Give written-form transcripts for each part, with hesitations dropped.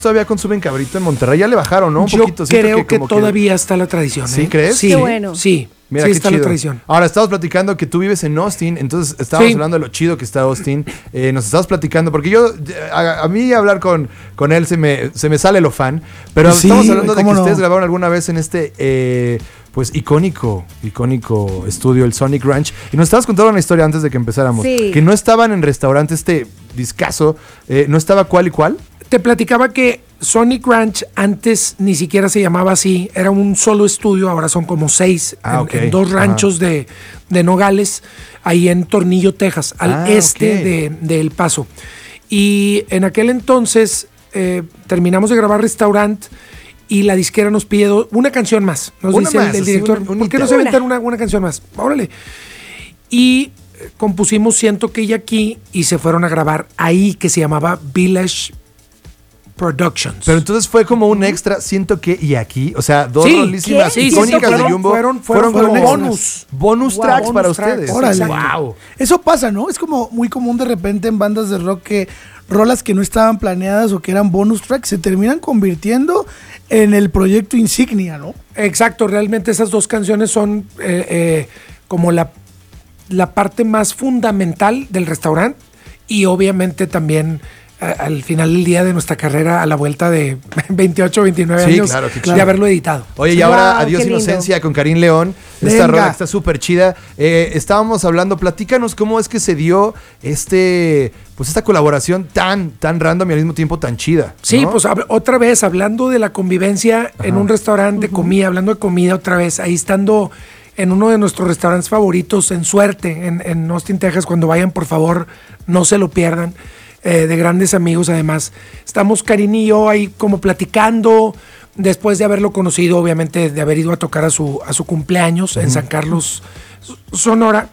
todavía consumen cabrito en Monterrey. Ya le bajaron, ¿no? Un Yo poquito. creo que todavía está la tradición. ¿Sí crees? Sí, Qué bueno. Sí. Mira, sí qué está chido. la tradición. Ahora, estamos platicando que tú vives en Austin, entonces estábamos Sí. hablando de lo chido que está Austin. Nos estabas platicando, porque yo, a mí hablar con él se me sale lo fan, pero Sí, estamos hablando de que ¿cómo no? ustedes grabaron alguna vez en este, pues, icónico estudio, el Sonic Ranch, y nos estabas contando una historia antes de que empezáramos, Sí. que no estaban en restaurante discazo, no estaba cuál y cuál. Te platicaba que Sonic Ranch antes ni siquiera se llamaba así, era un solo estudio, ahora son como 6 Ok. en 2 ranchos de Nogales, ahí en Tornillo, Texas, al este ok. de El Paso. Y en aquel entonces terminamos de grabar Restaurant y la disquera nos pide una canción más. Nos Una dice más, el así, director, un ¿por qué no hito. se aventan una canción más? Órale. Y compusimos Siento que ella aquí y se fueron a grabar ahí, que se llamaba Village Productions. Pero entonces fue como un extra, siento que, y aquí, o sea, dos Sí, rolísimas ¿qué? icónicas fueron- de Jumbo fueron como bonus. bonus Wow, tracks bonus para tracks. ustedes. Órale. Wow. Eso pasa, ¿no? Es como muy común de repente en bandas de rock que rolas que no estaban planeadas o que eran bonus tracks se terminan convirtiendo en el proyecto insignia, ¿no? Exacto, realmente esas dos canciones son como la parte más fundamental del restaurante y obviamente también al final del día de nuestra carrera, a la vuelta de 28, 29 Sí, años claro, qué de chido. haberlo editado. Oye, y ahora Wow, Adiós qué lindo. Inocencia con Karim León. Esta Venga. rola que está súper chida. Estábamos hablando, platícanos cómo es que se dio pues esta colaboración tan random y al mismo tiempo tan chida. Sí, ¿no? pues otra vez, hablando de la convivencia en un restaurante de comida, hablando de comida otra vez, ahí estando en uno de nuestros restaurantes favoritos, en Suerte, en Austin, Texas, cuando vayan, por favor, no se lo pierdan, de grandes amigos además. Estamos Karin y yo ahí como platicando, después de haberlo conocido, obviamente, de haber ido a tocar a su cumpleaños en San Carlos, Sonora,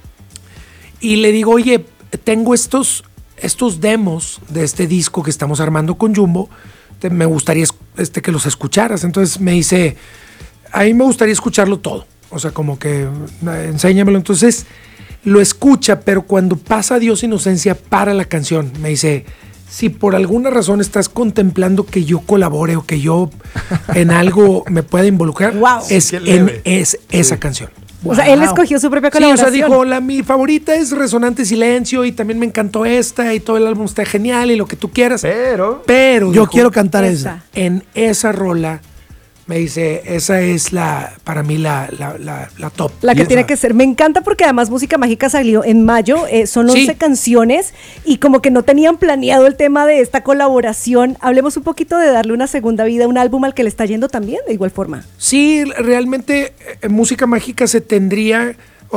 y le digo, oye, tengo estos demos de este disco que estamos armando con Jumbo, me gustaría que los escucharas. Entonces me dice, a mí me gustaría escucharlo todo, o sea, como que enséñamelo. Entonces lo escucha, pero cuando pasa Dios Inocencia para la canción, me dice, si por alguna razón estás contemplando que yo colabore o que yo en algo me pueda involucrar, Wow. Qué leve. es esa canción. O sea, él Wow. escogió su propia Sí, o colaboración. sea, dijo, mi favorita es Resonante Silencio y también me encantó esta y todo el álbum está genial y lo que tú quieras. Pero Yo dijo, quiero cantar Esa. esa. en esa rola, me dice, esa es para mí la top. La que Y tiene esa- que ser. Me encanta porque además Música Mágica salió en mayo. Son 11 Sí. canciones y como que no tenían planeado el tema de esta colaboración. Hablemos un poquito de darle una segunda vida a un álbum al que le está yendo también de igual forma. Sí, realmente Música Mágica tenía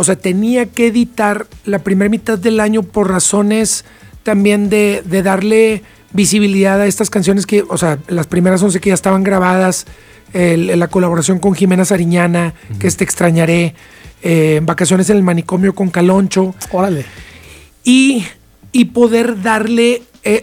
que editar la primera mitad del año por razones también de darle visibilidad a estas canciones que, o sea, las primeras 11 que ya estaban grabadas, la colaboración con Jimena Sariñana, que Te Extrañaré, Vacaciones en el Manicomio con Caloncho, Órale. y poder darle,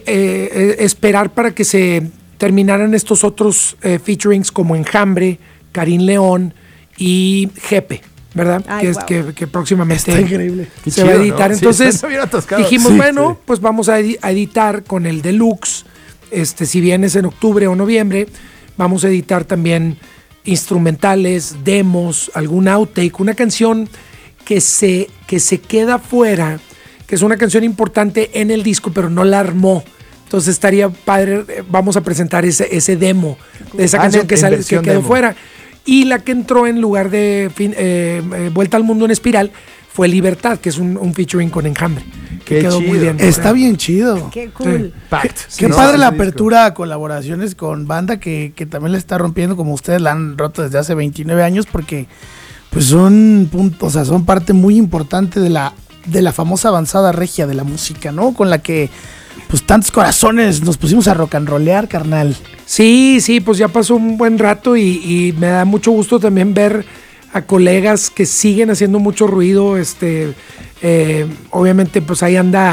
esperar para que se terminaran estos otros featurings como Enjambre, Karim León y Jepe, ¿verdad? Ay, wow. Que próximamente Está increíble. Qué se va a chido, editar. ¿no? Sí, Entonces está bien atascado. dijimos, Sí, bueno, sí. pues vamos a editar con el Deluxe, si bien es en octubre o noviembre, vamos a editar también instrumentales, demos, algún outtake, una canción que se queda fuera, que es una canción importante en el disco, pero no la armó. Entonces estaría padre, vamos a presentar ese demo de esa canción que en quedó versión demo. fuera. Y la que entró en lugar de Vuelta al Mundo en Espiral fue Libertad, que es un featuring con Enjambre, que Qué quedó muy chido. bien. Está bien chido. Qué cool. Pact. Qué ¿no? padre la Ese disco. apertura a colaboraciones con banda que también le está rompiendo como ustedes la han roto desde hace 29 años porque pues son son parte muy importante de la famosa avanzada regia de la música, ¿no? Con la que pues tantos corazones nos pusimos a rock and rollear, carnal. Sí, pues ya pasó un buen rato y me da mucho gusto también ver a colegas que siguen haciendo mucho ruido. Obviamente, pues ahí anda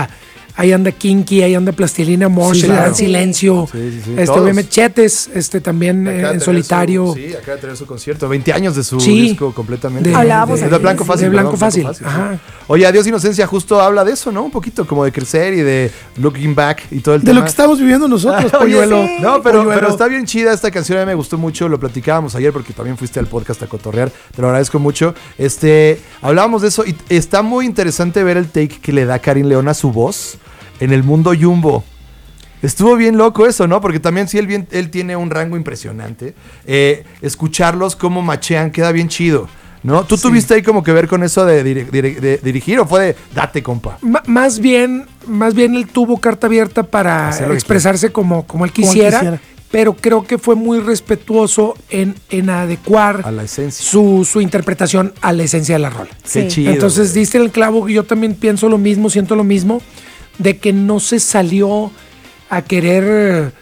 ahí anda Kinky, ahí anda Plastilina Mosh, Sí, El claro. Gran Silencio, Sí. obviamente Chetes, también Acaba de tener en solitario. Sí, acaba de tener su concierto. 20 años de su Sí. disco completamente. Hablábamos de aquí, Blanco sí. Fácil. De Blanco perdón, Fácil. sí. Ajá. Oye, Adiós Inocencia justo habla de eso, ¿no? Un poquito como de crecer y de looking back y todo el De tema. lo que estamos viviendo nosotros, Oye, Polluelo. sí. No, pero Polluelo. está bien chida esta canción, a mí me gustó mucho, lo platicábamos ayer porque también fuiste al podcast a cotorrear, te lo agradezco mucho. Hablábamos de eso y está muy interesante ver el take que le da Karin León a su voz en el mundo Jumbo. Estuvo bien loco eso, ¿no? Porque también sí, él tiene un rango impresionante. Escucharlos cómo machean queda bien chido, ¿no? ¿Tú tuviste ahí como que ver con eso de dirigir o fue de date, compa? Más bien él tuvo carta abierta para Hacer lo que expresarse como él quisiera, quisiera. pero creo que fue muy respetuoso en adecuar A la esencia. su interpretación a la esencia de la rola. Qué Sí. chido. Entonces güey. diste en el clavo, yo también pienso lo mismo, siento lo mismo, de que no se salió a querer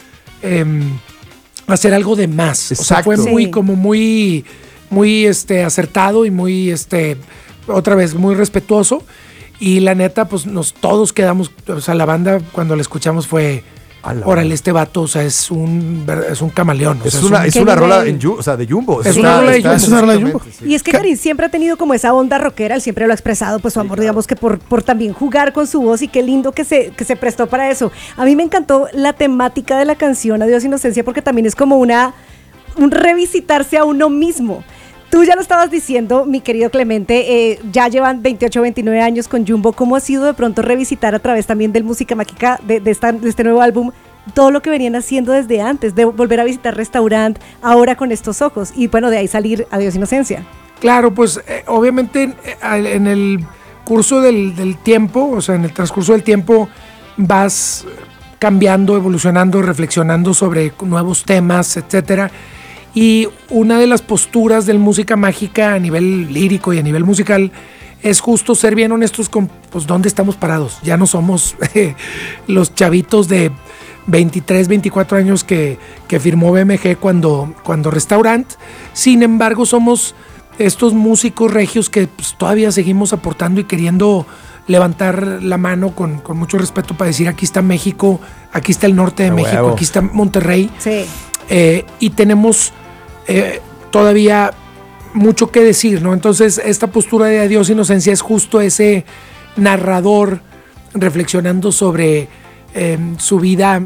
hacer algo de más. O sea, fue Exacto. muy, Sí. como muy acertado y muy, otra vez, muy respetuoso. Y la neta, pues todos quedamos, o sea, la banda cuando la escuchamos fue, A la órale, madre. este vato, o sea, es un camaleón. O Es sea, una, un- es ¿Qué una rola nivel? de Jumbo. Es una rola de Jumbo. Es una rola de Jumbo. exactamente, sí. Y es que Karin siempre ha tenido como esa onda rockera, él siempre lo ha expresado, pues su amor, digamos que por también jugar con su voz y qué lindo que se prestó para eso. A mí me encantó la temática de la canción Adiós Inocencia porque también es como un revisitarse a uno mismo. Tú ya lo estabas diciendo, mi querido Clemente, ya llevan 28, 29 años con Jumbo. ¿Cómo ha sido de pronto revisitar a través también del Música Mágica, de este nuevo álbum, todo lo que venían haciendo desde antes, de volver a visitar restaurante, ahora con estos ojos? Y bueno, de ahí salir Adiós Inocencia. Claro, pues obviamente en el curso del tiempo, o sea, en el transcurso del tiempo vas cambiando, evolucionando, reflexionando sobre nuevos temas, etcétera. Y una de las posturas del Música Mágica a nivel lírico y a nivel musical es justo ser bien honestos con pues dónde estamos parados. Ya no somos los chavitos de 23, 24 años que firmó BMG cuando Restaurant. Sin embargo, somos estos músicos regios que pues, todavía seguimos aportando y queriendo levantar la mano con mucho respeto para decir aquí está México, aquí está el norte de A México, huevo. aquí está Monterrey. Sí. Y tenemos todavía mucho que decir, ¿no? Entonces, esta postura de Adiós Inocencia es justo ese narrador reflexionando sobre su vida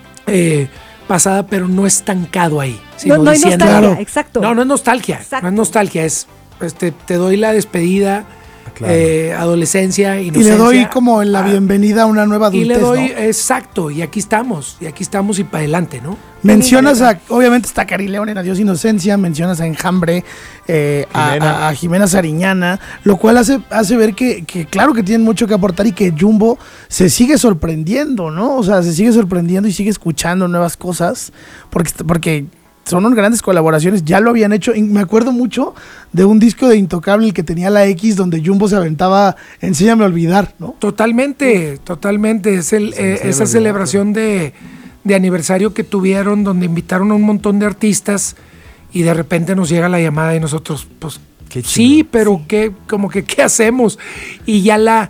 pasada, pero no estancado ahí. Sino No hay diciendo- nostalgia, Claro. exacto. No es nostalgia. Exacto. No es nostalgia, es te doy la despedida, Claro. Adolescencia, Y inocencia. le doy como la Ah, bienvenida a una nueva Y adultez, le doy, ¿no? exacto, y aquí estamos y para adelante, ¿no? Mencionas obviamente está Karin León en Adiós Inocencia, mencionas a Enjambre, Jimena. a Jimena Sariñana, lo cual hace ver que claro que tienen mucho que aportar y que Jumbo se sigue sorprendiendo, ¿no? O sea, se sigue sorprendiendo y sigue escuchando nuevas cosas, porque son grandes colaboraciones, ya lo habían hecho. Y me acuerdo mucho de un disco de Intocable, el que tenía la X, donde Jumbo se aventaba Enséñame a olvidar, ¿no? Totalmente. Es esa celebración de aniversario que tuvieron, donde invitaron a un montón de artistas y de repente nos llega la llamada y nosotros, pues, Qué chido. sí, pero ¿qué hacemos? Y ya la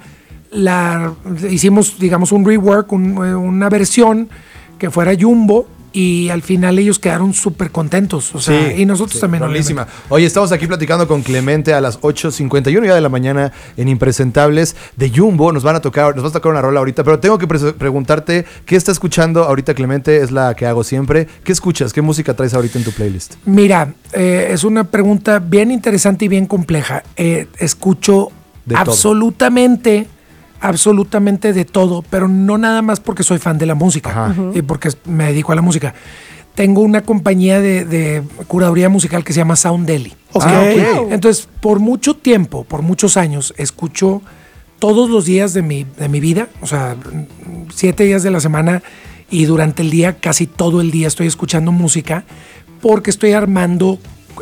hicimos, digamos, un rework, una versión que fuera Jumbo. Y al final ellos quedaron súper contentos. O sea, y nosotros también. Rolísima. Oye, estamos aquí platicando con Clemente a las 8:51 ya de la mañana en Impresentables de Jumbo. Nos vas a tocar una rola ahorita, pero tengo que preguntarte, ¿qué está escuchando ahorita, Clemente? Es la que hago siempre. ¿Qué escuchas? ¿Qué música traes ahorita en tu playlist? Mira, es una pregunta bien interesante y bien compleja. Escucho De todo. absolutamente de todo, pero no nada más porque soy fan de la música Ajá. y porque me dedico a la música. Tengo una compañía de curaduría musical que se llama Sound Deli. Ok. ok. Entonces, por mucho tiempo, por muchos años, escucho todos los días de mi vida, o sea, 7 días de la semana y durante el día, casi todo el día estoy escuchando música porque estoy armando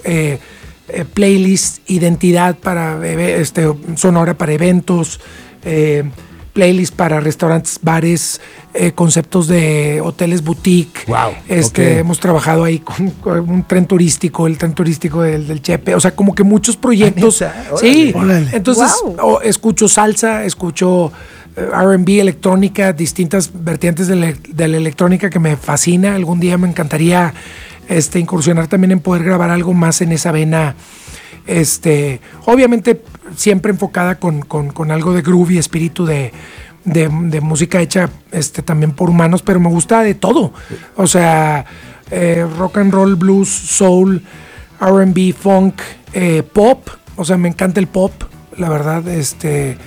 playlists, identidad para sonora para eventos, playlists para restaurantes, bares, conceptos de hoteles boutique. Wow, ok. Hemos trabajado ahí con un tren turístico, el tren turístico del Chepe, o sea, como que muchos proyectos. ¿Neta? Sí, Órale. entonces Wow. escucho salsa, escucho R&B, electrónica, distintas vertientes de la electrónica que me fascina. Algún día me encantaría incursionar también en poder grabar algo más en esa vena. Obviamente siempre enfocada con algo de groove y espíritu de música hecha también por humanos, pero me gusta de todo. O sea, rock and roll, blues, soul, R&B, funk, pop. O sea, me encanta el pop, la verdad, de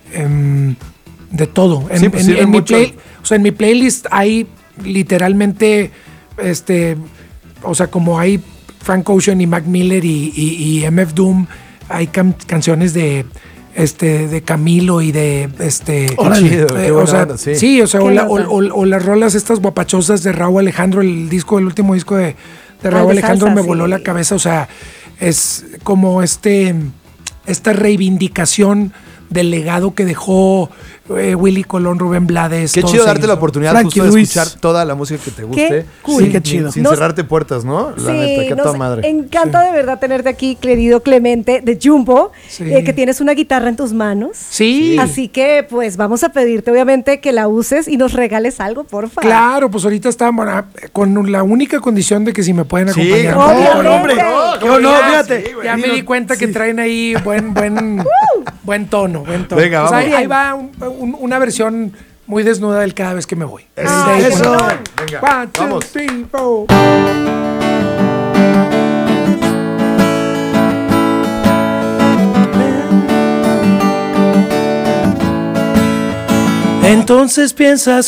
todo. En mi playlist hay literalmente, o sea, como hay Frank Ocean y Mac Miller y MF Doom, hay canciones de Camilo y de chido, o sea, onda, sí. sí, o sea, o las rolas estas guapachosas de Raúl Alejandro, el último disco de Raúl de Alejandro salsa, me voló la cabeza. O sea, es como esta reivindicación del legado que dejó Willy Colón, Rubén Blades. Qué chido darte la oportunidad Frankie justo de Ruiz. escuchar toda la música que te guste. Qué cool. Sí, qué chido. Sin Nos- cerrarte puertas, ¿no? La neta, qué toda madre. encanta de verdad tenerte aquí, querido Clemente de Jumbo, Sí. que tienes una guitarra en tus manos. Sí. Así que pues vamos a pedirte obviamente que la uses y nos regales algo, por favor. Claro, pues ahorita estamos con la única condición de que si me pueden Sí, acompañar. no, Obviamente. hombre, Yo no, fíjate. Ya me di cuenta que traen ahí buen tono. Venga, Pues vamos. ahí va una versión muy desnuda del cada vez que me voy. Ay, Ahí, eso. Venga, 1, 2, vamos. 3, 4. Entonces piensas